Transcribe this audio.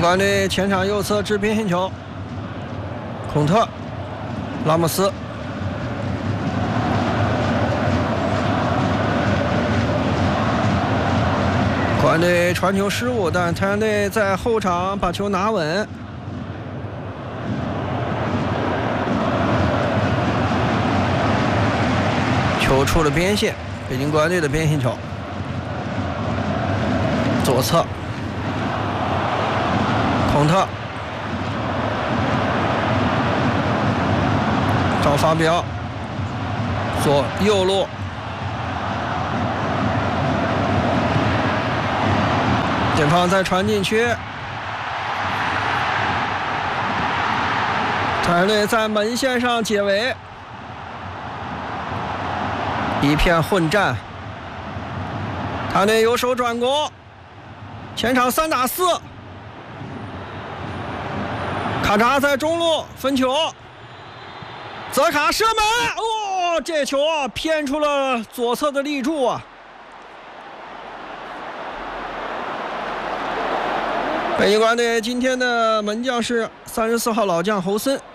官队前场右侧掷边线球，孔特、拉莫斯。国安队传球失误，但太阳队在后场把球拿稳。球出了边线，北京国安队的边线球，左侧，孔特，赵发彪，右路。前方再传进去，太阳队在门线上解围，一片混战。太阳队右手转攻，前场3打4，卡扎在中路分球，泽卡射门，这球啊偏出了左侧的立柱啊。北京国安队今天的门将是34号老将侯森。